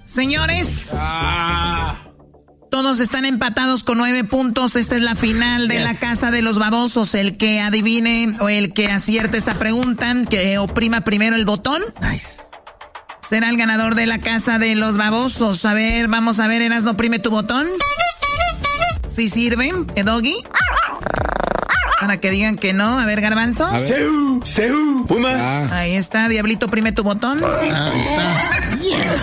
Señores, todos están empatados con 9 puntos. Esta es la final de la Casa de los Babosos. El que adivine o el que acierte esta pregunta, que oprima primero el botón, será el ganador de la Casa de los Babosos. A ver, vamos a ver, Erasmo, oprime tu botón. ¿Sí sirve, Doggy? Para que digan que no. A ver, Garbanzo. ¡Seú! ¡Pumas! Ahí está, Diablito, oprime tu botón. Ahí está.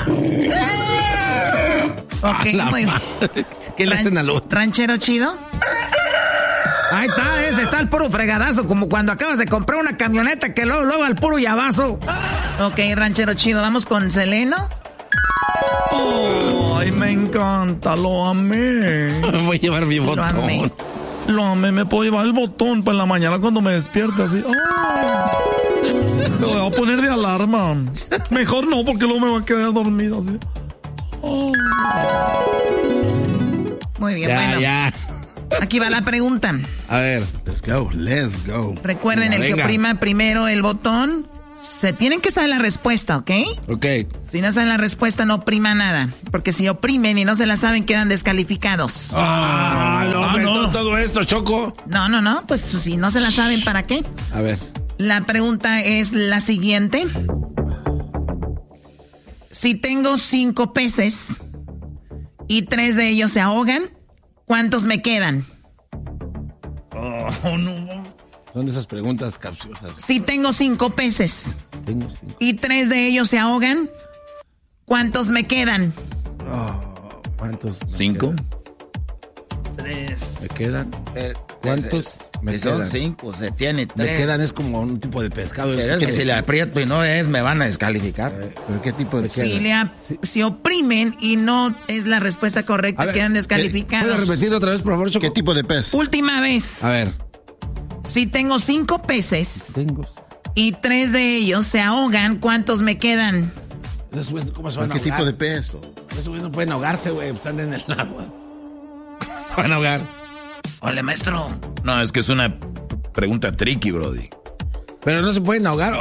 Ok, muy bien. ¿Qué le hacen a los ranchero chido? Ahí está, ese está el puro fregadazo, como cuando acabas de comprar una camioneta que luego al puro llavazo. Ok, ranchero chido, vamos con Seleno. Ay, me encanta, lo amé. Voy a llevar mi botón. Lo amé, me puedo llevar el botón para en la mañana cuando me despierte así. Lo voy a poner de alarma. Mejor no, porque luego me va a quedar dormido así. Muy bien, bueno. Ya. Aquí va la pregunta. A ver. Let's go. Recuerden, el que oprima primero el botón, se tienen que saber la respuesta, ¿ok? Ok. Si no saben la respuesta, no oprima nada. Porque si oprimen y no se la saben, quedan descalificados. No, todo esto, Choco. No, pues si no se la saben, ¿para qué? A ver. La pregunta es la siguiente. Si tengo 5 peces y 3 de ellos se ahogan, ¿cuántos me quedan? No. Son esas preguntas capciosas. Si tengo 5 peces Tengo 5. y 3 de ellos se ahogan, ¿cuántos me quedan? ¿Cuántos? 5. 3. ¿Me quedan? ¿Cuántos me son quedan? 5, se tiene 3. Me quedan, es como un tipo de pescado. Pero es que si le aprieto y no es, me van a descalificar. ¿Pero qué tipo de Si oprimen y no es la respuesta correcta, quedan descalificados. ¿Puedes repetir otra vez, por favor, Choco? ¿Qué tipo de pez? Última vez. A ver. Si tengo 5 peces y 3 de ellos se ahogan, ¿cuántos me quedan? ¿Cómo se van a ¿Qué ahogar? tipo de pez? Esos güeyes no pueden ahogarse, güey. Están en el agua. ¿Cómo se van a ahogar? Hola, maestro. No, es que es una pregunta tricky, brody. Pero no se pueden ahogar.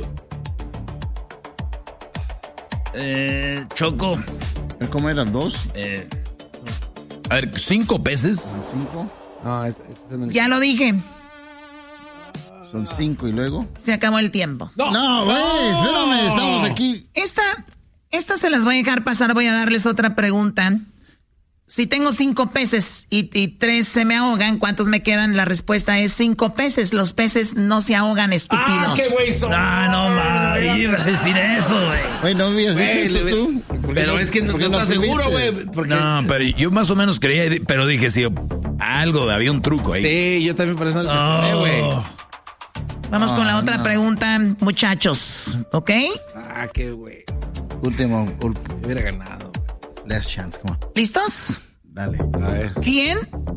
Choco. ¿Cómo eran? ¿2? A ver, 5 peces. ¿5? No, Ya lo dije. Son 5 y luego. Se acabó el tiempo. No, güey, espérame, estamos aquí. Esta se las voy a dejar pasar, voy a darles otra pregunta. Si tengo 5 peces y 3 se me ahogan, ¿cuántos me quedan? La respuesta es 5 peces. Los peces no se ahogan, estúpidos. ¡Qué güey son! No mames, iba a decir eso, güey. Güey, ¿no habías dicho eso tú? Pero es que no estás seguro, güey. No, pero yo más o menos creía, pero dije, sí, algo, había un truco ahí. Sí, yo también por eso no lo mencioné, güey. Vamos con la otra pregunta, muchachos, ¿ok? Qué güey. Último. Hubiera ganado. Last chance, come on. ¿Listos? Dale. A ver. ¿Quién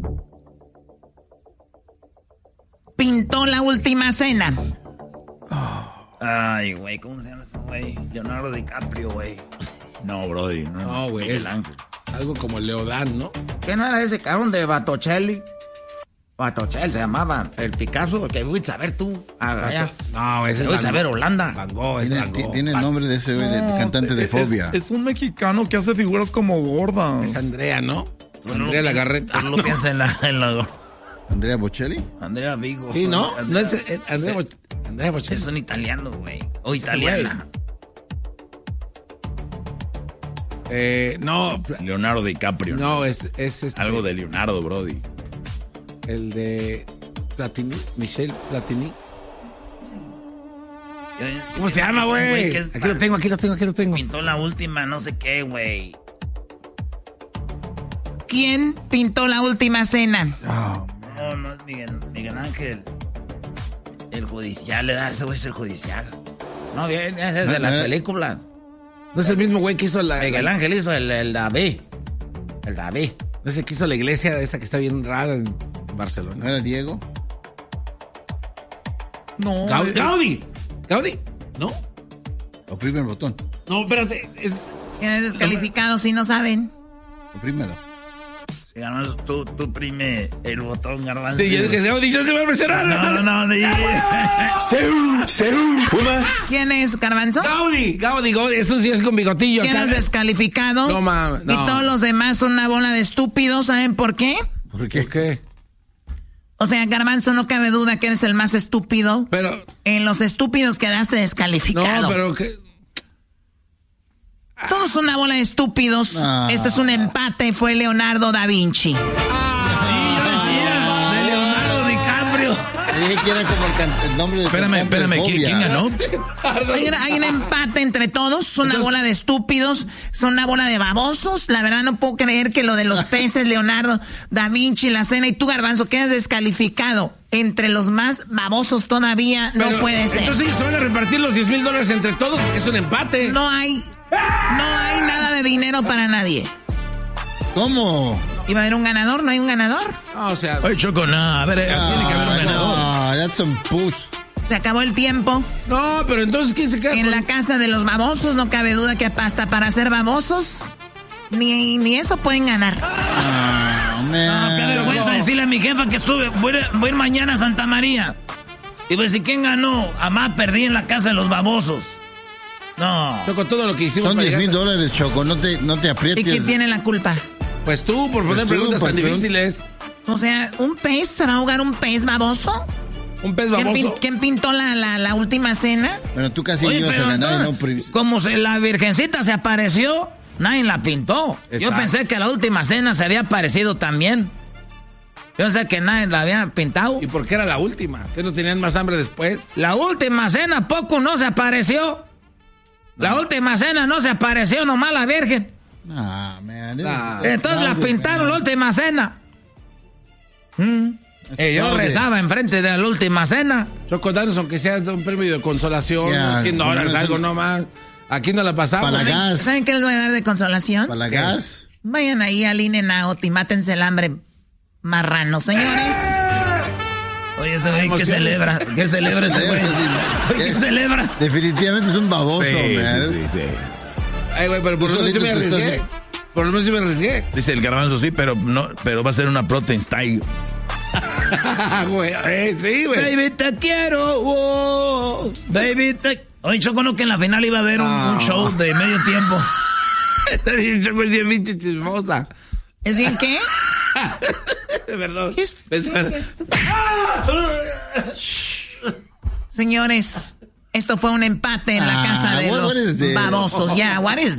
pintó la última cena? Ay, güey, ¿cómo se llama ese güey? Leonardo DiCaprio, güey. No, brody, No, güey. Es algo como Leodán, ¿no? ¿Qué no era ese cabrón de Botticelli? Botticelli se llamaba. El Picasso, que voy a saber tú. No, ese es voy a saber Holanda. Van Gogh, ese Van Gogh. Tiene el nombre de ese güey, de cantante de Fobia. Es un mexicano que hace figuras como gordas. Es Andrea, ¿no? Andrea Lagarreta. Tú lo piensas en la... ¿Andrea Bocelli? Andrea Vigo. Sí, ¿no? No es Andrea Bocelli. Es un italiano, güey. O italiana. No. Leonardo DiCaprio. No, es algo de Leonardo, brody. El de Platini, Michel Platini. ¿Cómo se llama, güey? Aquí lo tengo. Pintó la última, no sé qué, güey. ¿Quién pintó la última cena? No es Miguel Ángel. El judicial, le da ese güey, es el judicial. No, bien, ese es de las películas. No es el mismo güey que hizo la... Miguel Ángel hizo el David. El David. No es el que hizo la iglesia esa que está bien rara en Barcelona. ¿No era Diego? No. Gaudí. ¿No? Oprime el botón. No, espérate. Quedan descalificados si no saben. Oprímelo. Garbanzo, tú prime el botón, Garbanzo. Sí, yo que se va a presionar. No. ¿Quién es, Garbanzo? Gaudi, eso sí es con bigotillo. Quedas descalificado. No, mames. No. Y todos los demás son una bola de estúpidos, ¿saben por qué? ¿Por qué? ¿Por qué? O sea, Garbanzo, no cabe duda que eres el más estúpido. Pero... En los estúpidos quedaste descalificado. No, pero que... Todos son una bola de estúpidos. Este es un empate, fue Leonardo da Vinci. De Leonardo DiCaprio. Dije que era como el nombre de... Espérame, ¿quién ganó? Hay un empate entre todos, son una bola de estúpidos, son una bola de babosos. La verdad no puedo creer que lo de los peces, Leonardo da Vinci, la cena y tú, Garbanzo, quedas descalificado. Entre los más babosos todavía, no puede ser. Entonces se van a repartir los $10,000 entre todos, es un empate. No hay nada de dinero para nadie. ¿Cómo? ¿Iba a haber un ganador? ¿No hay un ganador? No, o sea... Oye, Choco, no, a ver, tiene que haber un ganador. That's some push. Se acabó el tiempo. No, pero entonces, ¿quién se queda En con...? la casa de los babosos no cabe duda que hasta para ser babosos, ni eso pueden ganar. No, qué vergüenza decirle a mi jefa que voy a ir mañana a Santa María. Y voy a decir, ¿quién ganó? Amá, perdí en la casa de los babosos. No. Choco, todo lo que hicimos... Son $10,000, Choco, no te aprietes. ¿Y quién tiene la culpa? Pues tú, por poner preguntas tan difíciles. O sea, ¿un pez? ¿Se va a jugar un pez baboso? ¿Un pez baboso? ¿Quién pintó la última cena? Bueno, tú casi Oye, ibas a pero ganar. entonces, como la virgencita se apareció, nadie la pintó. Exacto. Yo pensé que la última cena se había aparecido también. Yo pensé que nadie la había pintado. ¿Y por qué era la última? ¿Que no tenían más hambre después? La última cena poco no se apareció. La última cena no se apareció, nomás la virgen. Entonces la pintaron la última cena. Yo rezaba enfrente de la última cena. Choco, danos aunque sea un premio de consolación, $100, algo nomás. Aquí no la pasamos. Para la gas. ¿Saben qué les voy a dar de consolación? Para la gas. Vayan ahí al INENAOT y mátense el hambre marrano, señores. Oye, ese güey, ¿qué celebra? ¿Qué celebra ese güey? ¿Qué celebra? Definitivamente es un baboso, Sí. Ay, güey, pero por lo menos yo me arriesgué. Por lo menos yo me arriesgué. Dice el Garbanzo, sí, pero va a ser una protein style. Güey, sí, güey. Baby, te quiero. Oh, baby, te... Oye, Choco, no que en la final iba a haber un show de medio tiempo. Está bien, Choco, es bien pinche chismosa. ¿Es bien qué? Perdón. Señores, esto fue un empate en la casa de los babosos. Ya, what is